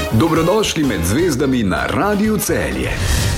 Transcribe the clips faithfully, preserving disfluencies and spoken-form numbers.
Dobrodošli med zvezdami na Radiu Celje.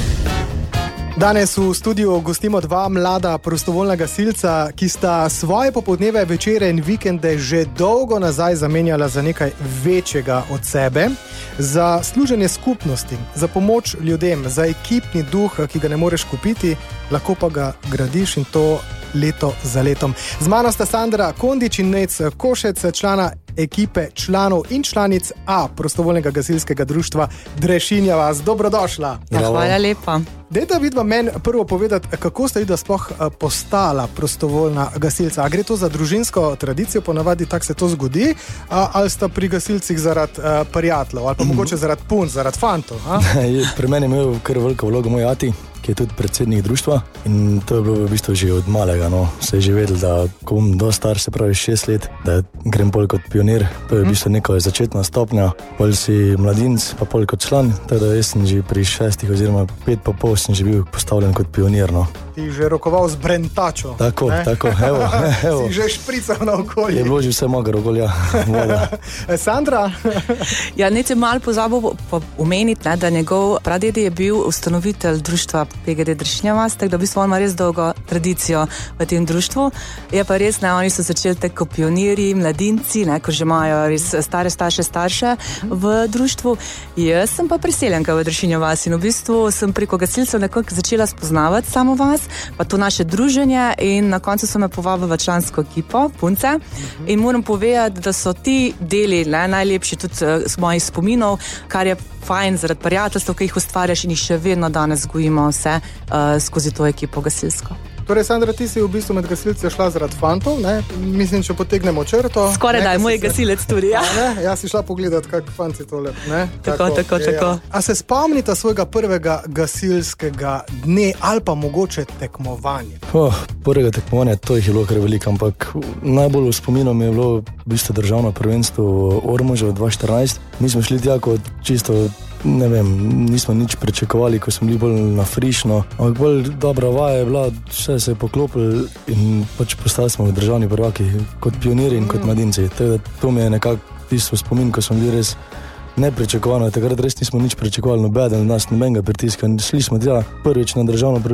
Danes v studiu gostimo dva mlada prostovoljna gasilca, ki sta svoje popoldneve, večere in vikende že dolgo nazaj zamenjala za nekaj večjega od sebe, za služenje skupnosti, za pomoč ljudem, za ekipni duh, ki ga ne moreš kupiti, lahko pa ga gradiš, in to leto za letom. Z mano sta Sandra Kondič in Nejc Košec, člana ekipe članov in članic A prostovoljnega gasilskega društva Drešinja vas. Dobrodošla. Ja, hvala lepa. Dajte vidva meni prvo povedati, kako ste vidva sploh postala prostovoljna gasilca. A gre to za družinsko tradicijo, ponavadi tako se to zgodi, ali sta pri gasilcih zaradi uh, prijateljev, ali pa mm. mogoče zaradi punc, zaradi fantov? Pri meni je imel kar veliko vlogo moj ati, ki je tudi predsednik društva, in to je bilo v bistvu že od malega, no. Se je že vedel, da ko bom dosti star, se pravi šest let, da grem pol kot pionir. To je v bistvu neka začetna stopnja, pol si mladinc, pa pol kot član, tako da jaz sem že pri šestih oziroma pet pa pol sem že bil postavljen kot pionir, no. Ti že rokoval z brentačo. Tako, ne? tako, evo, evo. Si že šprical na okolje. Je bilo že vse mogar okolja, voda. Sandra? Ja, nekaj malo pozabil omeniti, da njegov pradedi je bil ustanovitelj društva P G D Drešinja vas, tako da v bistvu on ima res dolgo tradicijo v tem društvu. Je pa res, ne, oni so začeli tako pionirji, mladinci, ne, ko že imajo res stare starše, starše v društvu. Jaz sem pa priseljenka v Drešinja vas in v bistvu sem preko gasilcev nekako začela spoznavati samo vas, pa to naše druženje, in na koncu so me povabili v člansko ekipo, punce, in moram povedati, da so ti deli ne, najlepši tudi z mojih spominov, kar je fajn zaradi prijateljstva, ki jih ustvarjaš in jih še vedno danes gojimo vse uh, skozi to ekipo gasilsko. Torej, Sandra, ti si v bistvu med gasilce šla zaradi fantov, ne? Mislim, če potegnemo črto. Skoraj da je moj gasilec tudi, ja. Ne? Ja, si šla pogledat, kak fanci tole, ne? Tako, tako, tako. Je, tako. Ja. A se spomnita svojega prvega gasilskega dne ali pa mogoče tekmovanje? Oh, prvega tekmovanja, to jih je bilo kar veliko, ampak najbolj v spominu mi je bilo v bistvu državno prvenstvo v Ormožu dva tisoč štirinajst. Mi smo šli tja kot čisto, ne vem, nismo nič pričakovali, ko smo bili bolj na frišno, ampak bolj dobra vaja je bila, vse se je poklopil in pač postali smo državni prvaki kot pioniri in kot mladinci. To, to mi je nekako tisto spomin, ko smo bili res nepričakovano, takrat res nismo nič pričakovali, nobeden nas, nobenega pritiska, šli smo tja prvič na državno